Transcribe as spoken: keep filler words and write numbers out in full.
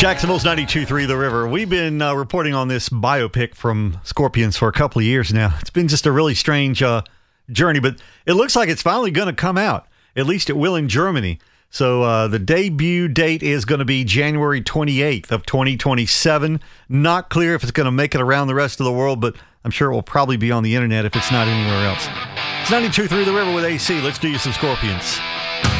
Jacksonville's ninety-two point three The River. We've been uh, reporting on this biopic from Scorpions for a couple of years now. It's been just a really strange uh, journey, but it looks like it's finally going to come out. At least it will in Germany. So uh, the debut date is going to be January twenty-eighth of twenty twenty-seven. Not clear if it's going to make it around the rest of the world, but I'm sure it will probably be on the internet if it's not anywhere else. It's ninety-two point three The River with A C. Let's do you some Scorpions.